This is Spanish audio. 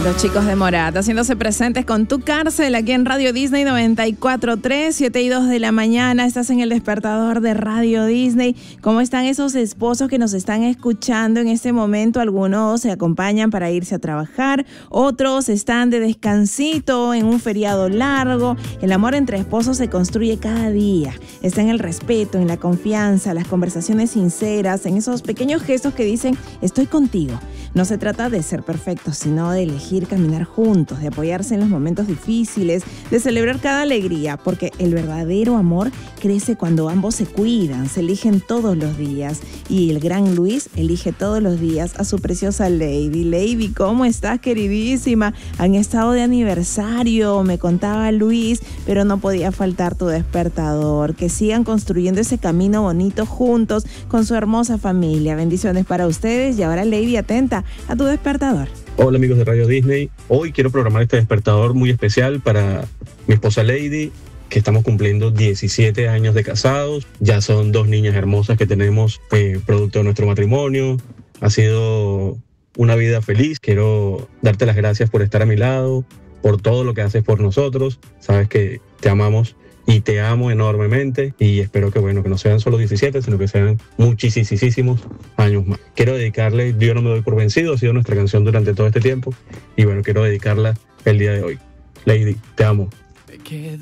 Los chicos de Morat haciéndose presentes con Tu Cárcel aquí en Radio Disney 94.3, 7:02 de la mañana. Estás en el despertador de Radio Disney. ¿Cómo están esos esposos que nos están escuchando en este momento? Algunos se acompañan para irse a trabajar, otros están de descansito en un feriado largo. El amor entre esposos se construye cada día. Está en el respeto, en la confianza, las conversaciones sinceras, en esos pequeños gestos que dicen estoy contigo. No se trata de ser perfectos, sino de elegir caminar juntos, de apoyarse en los momentos difíciles, de celebrar cada alegría, porque el verdadero amor crece cuando ambos se cuidan, se eligen todos los días. Y el gran Luis elige todos los días a su preciosa Lady. Lady, ¿cómo estás, queridísima? Han estado de aniversario, me contaba Luis, pero no podía faltar tu despertador. Que sigan construyendo ese camino bonito juntos con su hermosa familia. Bendiciones para ustedes. Y ahora, Lady, atenta a tu despertador. Hola amigos de Radio Disney, hoy quiero programar este despertador muy especial para mi esposa Lady, que estamos cumpliendo 17 años de casados, ya son 2 niñas hermosas que tenemos producto de nuestro matrimonio, ha sido una vida feliz. Quiero darte las gracias por estar a mi lado, por todo lo que haces por nosotros, sabes que te amamos y te amo enormemente y espero que no sean solo 17, sino que sean muchísimos años más. Quiero dedicarle Yo no me doy por vencido, ha sido nuestra canción durante todo este tiempo y quiero dedicarla el día de hoy. Lady, te amo.